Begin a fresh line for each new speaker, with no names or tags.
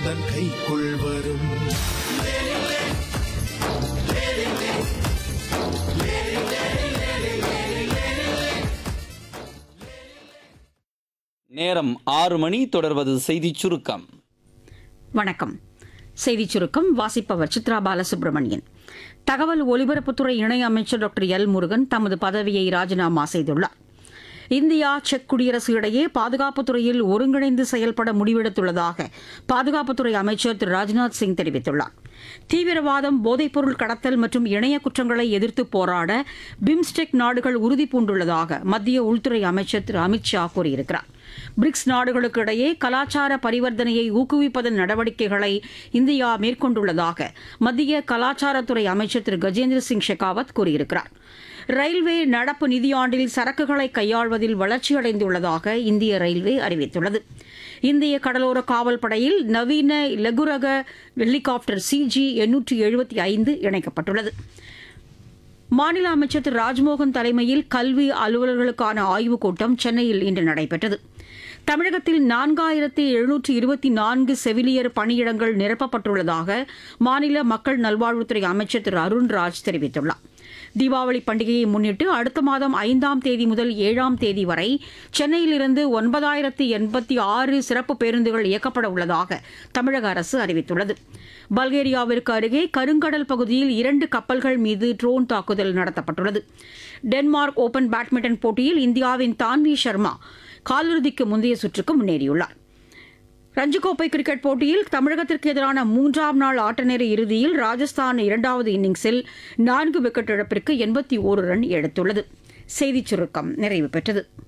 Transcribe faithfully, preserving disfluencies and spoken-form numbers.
உந்தன் கைக்குள் வரும்.
நேரம் ஆறு மணி. தொடர்வது செய்திச் சுருக்கம்.
வணக்கம். செய்திச் சுருக்கம் வாசிப்பவர் சித்ரா பாலசுப்ரமணியன். தகவல் ஒலிபரப்புத்துறை இணையமைச்சர் டாக்டர் எல் முருகன் தமது பதவியை ராஜினாமா செய்துள்ளார். இந்தியா செக் குடியரசு இடையே பாதுகாப்புத் துறையில் ஒருங்கிணைந்து செயல்பட முடிவெடுத்துள்ளதாக பாதுகாப்புத்துறை அமைச்சர் திரு ராஜ்நாத் சிங் தெரிவித்துள்ளார். தீவிரவாதம், போதைப்பொருள் கடத்தல் மற்றும் இணைய குற்றங்களை எதிர்த்து போராட பிம்ஸ்டெக் நாடுகள் உறுதிபூண்டுள்ளதாக மத்திய உள்துறை அமைச்சர் திரு அமித் ஷா கூறியிருக்கிறார். பிரிக்ஸ் நாடுகளுக்கு இடையே கலாச்சார பரிவர்த்தனையை ஊக்குவிப்பதன் நடவடிக்கைகளை இந்தியா மேற்கொண்டுள்ளதாக மத்திய கலாச்சாரத்துறை அமைச்சர் திரு கஜேந்திர சிங் ஷெகாவத் கூறியிருக்கிறார். ரயில்வே நடப்பு நிதியாண்டில் சரக்குகளை கையாள்வதில் வளர்ச்சியடைந்துள்ளதாக இந்திய ரயில்வே அறிவித்துள்ளது. இந்திய கடலோர காவல் படையில் நவீன லகுரக ஹெலிகாப்டர் சிஜி எண்ணூற்று எழுபத்தி ஐந்து இணைக்கப்பட்டுள்ளது. மாநில அமைச்சர் திரு ராஜ்மோகன் தலைமையில் கல்வி அலுவலர்களுக்கான ஆய்வுக் கூட்டம் சென்னையில் இன்று நடைபெற்றது. தமிழகத்தில் நான்காயிரத்து எழுநூற்று இருபத்தி நான்கு செவிலியர் பணியிடங்கள் நிரப்பப்பட்டுள்ளதாக மாநில மக்கள் நல்வாழ்வுத்துறை அமைச்சர் திரு அருண்ராஜ் தெரிவித்துள்ளார். தீபாவளி பண்டிகையை முன்னிட்டு அடுத்த மாதம் ஐந்தாம் தேதி முதல் ஏழாம் தேதி வரை சென்னையிலிருந்து ஒன்பதாயிரத்து எண்பத்தி ஆறு சிறப்பு பேருந்துகள் இயக்கப்பட உள்ளதாக தமிழக அரசு அறிவித்துள்ளது. பல்கேரியாவிற்கு அருகே கருங்கடல் பகுதியில் இரண்டு கப்பல்கள் மீது ட்ரோன் தாக்குதல் நடத்தப்பட்டுள்ளது. டென்மார்க் ஓபன் பேட்மிண்டன் போட்டியில் இந்தியாவின் தான்வி சர்மா காலிறுதிக்கு முந்தைய சுற்றுக்கு முன்னேறியுள்ளார். ரஞ்சிக்கோப்பை கிரிக்கெட் போட்டியில் தமிழகத்திற்கு எதிரான மூன்றாம் நாள் ஆட்டநேர இறுதியில் ராஜஸ்தான் இரண்டாவது இன்னிங்ஸில் நான்கு விக்கெட் இழப்பிற்கு எண்பத்தி ஓரு ரன் எடுத்துள்ளது. செய்திச் சுருக்கம் நிறைவு பெற்றது.